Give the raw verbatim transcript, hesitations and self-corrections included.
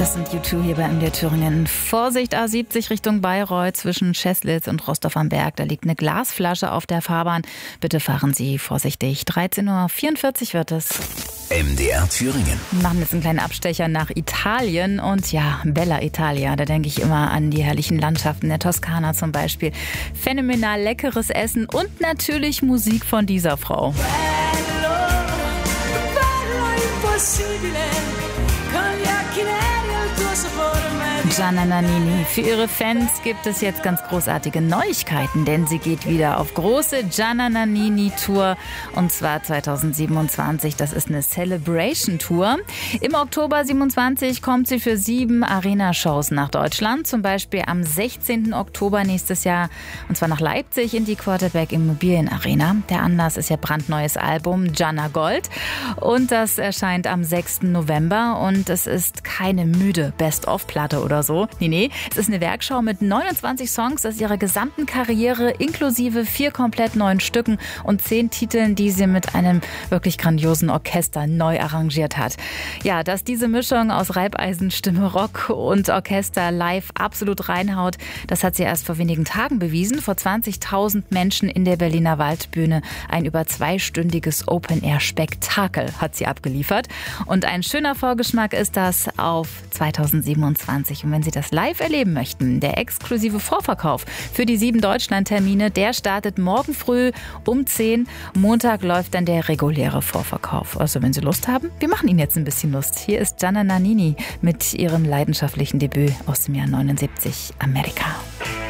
Das sind U zwei hier bei M D R Thüringen. Vorsicht, A siebzig Richtung Bayreuth zwischen Scheßlitz und Rostov am Berg. Da liegt eine Glasflasche auf der Fahrbahn. Bitte fahren Sie vorsichtig. dreizehn Uhr vierundvierzig wird es. M D R Thüringen. Wir machen jetzt einen kleinen Abstecher nach Italien. Und ja, Bella Italia, da denke ich immer an die herrlichen Landschaften der Toskana zum Beispiel. Phänomenal leckeres Essen und natürlich Musik von dieser Frau. Bello, bello impossibile, con gli occhi neri al tuo sapore. Gianna Nannini. Für ihre Fans gibt es jetzt ganz großartige Neuigkeiten, denn sie geht wieder auf große Gianna Nannini Tour und zwar zwanzig siebenundzwanzig. Das ist eine Celebration Tour. Im Oktober siebenundzwanzig kommt sie für sieben Arena-Shows nach Deutschland, zum Beispiel am sechzehnten Oktober nächstes Jahr und zwar nach Leipzig in die Quarterback Immobilien Arena. Der Anlass ist ihr brandneues Album Gianna Gold und das erscheint am sechsten November und es ist keine müde Best-of-Platte oder so. Nee, nee, es ist eine Werkschau mit neunundzwanzig Songs aus ihrer gesamten Karriere, inklusive vier komplett neuen Stücken und zehn Titeln, die sie mit einem wirklich grandiosen Orchester neu arrangiert hat. Ja, dass diese Mischung aus Reibeisenstimme, Rock und Orchester live absolut reinhaut, das hat sie erst vor wenigen Tagen bewiesen. Vor zwanzigtausend Menschen in der Berliner Waldbühne. Ein über zweistündiges Open-Air-Spektakel hat sie abgeliefert. Und ein schöner Vorgeschmack ist das auf zwanzig siebenundzwanzig. Und wenn Sie das live erleben möchten, der exklusive Vorverkauf für die sieben Deutschland-Termine, der startet morgen früh um zehn. Montag läuft dann der reguläre Vorverkauf. Also wenn Sie Lust haben, wir machen Ihnen jetzt ein bisschen Lust. Hier ist Gianna Nannini mit ihrem leidenschaftlichen Debüt aus dem Jahr neunundsiebzig, Amerika.